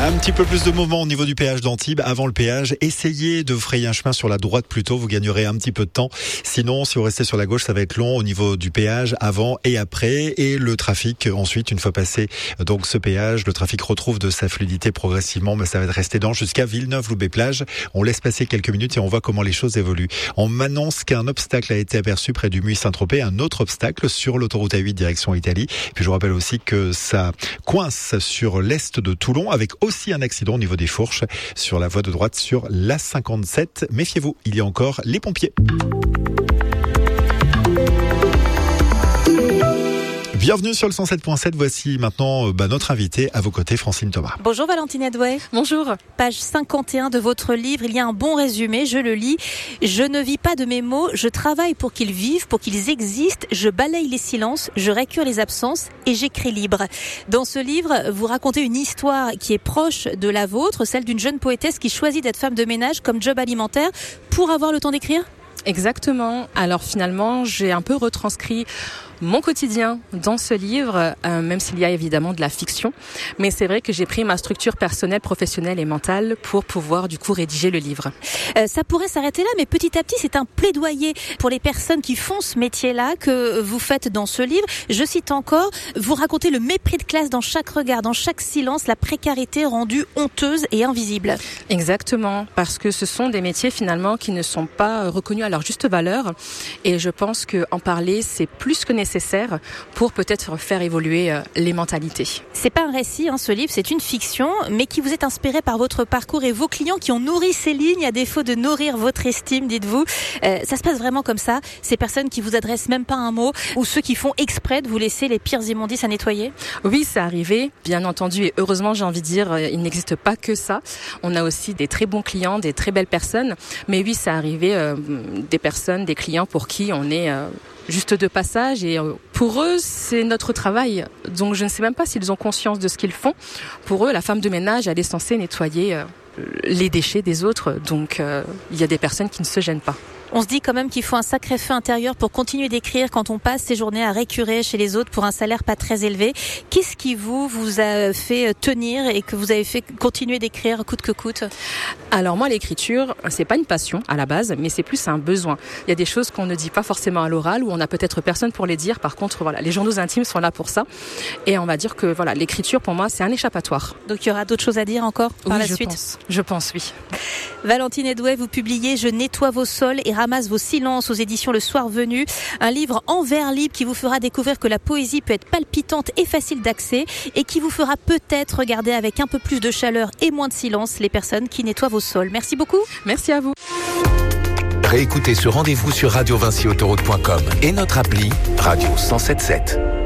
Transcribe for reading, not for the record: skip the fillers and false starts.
Un petit peu plus de mouvement au niveau du péage d'Antibes. Avant le péage, essayez de frayer un chemin sur la droite plutôt, vous gagnerez un petit peu de temps. Sinon, si vous restez sur la gauche, ça va être long au niveau du péage avant et après. Et le trafic, ensuite, une fois passé donc ce péage, le trafic retrouve de sa fluidité progressivement, mais ça va rester dense jusqu'à Villeneuve-Loubet-Plage. On laisse passer quelques minutes et on voit comment les choses évoluent. On m'annonce qu'un obstacle a été aperçu près du Muy-Saint-Tropez, un autre obstacle sur l'autoroute A8 direction Italie. Puis je vous rappelle aussi que ça coince sur l'est de Toulon avec aussi un accident au niveau des Fourches sur la voie de droite sur l'A57. Méfiez-vous, il y a encore les pompiers. Bienvenue sur le 107.7. Voici maintenant notre invité à vos côtés, Francine Thomas. Bonjour Valentine Edouet. Bonjour. Page 51 de votre livre, il y a un bon résumé, je le lis. Je ne vis pas de mes mots, je travaille pour qu'ils vivent, pour qu'ils existent, je balaye les silences, je récure les absences et j'écris libre. Dans ce livre, vous racontez une histoire qui est proche de la vôtre, celle d'une jeune poétesse qui choisit d'être femme de ménage comme job alimentaire pour avoir le temps d'écrire ? Exactement. Alors finalement, j'ai un peu retranscrit mon quotidien dans ce livre, même s'il y a évidemment de la fiction. Mais c'est vrai que j'ai pris ma structure personnelle, professionnelle et mentale pour pouvoir du coup rédiger le livre. Ça pourrait s'arrêter là, mais petit à petit, c'est un plaidoyer pour les personnes qui font ce métier-là que vous faites dans ce livre. Je cite encore, vous racontez le mépris de classe dans chaque regard, dans chaque silence, la précarité rendue honteuse et invisible. Exactement, parce que ce sont des métiers finalement qui ne sont pas reconnus à leur juste valeur. Et je pense qu'en parler, c'est plus que nécessaire pour peut-être faire évoluer les mentalités. C'est pas un récit, ce livre, c'est une fiction, mais qui vous est inspiré par votre parcours et vos clients qui ont nourri ces lignes à défaut de nourrir votre estime, dites-vous. Ça se passe vraiment comme ça, ces personnes qui vous adressent même pas un mot, ou ceux qui font exprès de vous laisser les pires immondices à nettoyer? Oui, c'est arrivé, bien entendu, et heureusement, j'ai envie de dire, il n'existe pas que ça. On a aussi des très bons clients, des très belles personnes, mais oui, c'est arrivé des personnes, des clients pour qui on est juste de passage et pour eux c'est notre travail, donc je ne sais même pas s'ils ont conscience de ce qu'ils font. Pour eux, la femme de ménage, elle est censée nettoyer les déchets des autres, donc il y a des personnes qui ne se gênent pas. On se dit quand même qu'il faut un sacré feu intérieur pour continuer d'écrire quand on passe ses journées à récurer chez les autres pour un salaire pas très élevé. Qu'est-ce qui vous a fait tenir et que vous avez fait continuer d'écrire coûte que coûte? Alors moi, l'écriture, c'est pas une passion à la base, mais c'est plus un besoin. Il y a des choses qu'on ne dit pas forcément à l'oral, où on n'a peut-être personne pour les dire. Par contre, voilà, les journaux intimes sont là pour ça. Et on va dire que voilà, l'écriture pour moi, c'est un échappatoire. Donc il y aura d'autres choses à dire encore par la suite? Je pense, oui. Valentine Edouet, vous publiez Je nettoie vos sols et ramasse vos silences aux éditions Le Soir Venu. Un livre en vers libre qui vous fera découvrir que la poésie peut être palpitante et facile d'accès et qui vous fera peut-être regarder avec un peu plus de chaleur et moins de silence les personnes qui nettoient vos sols. Merci beaucoup. Merci à vous. Réécoutez ce rendez-vous sur radiovincyautoroute.com et notre appli Radio 107.7.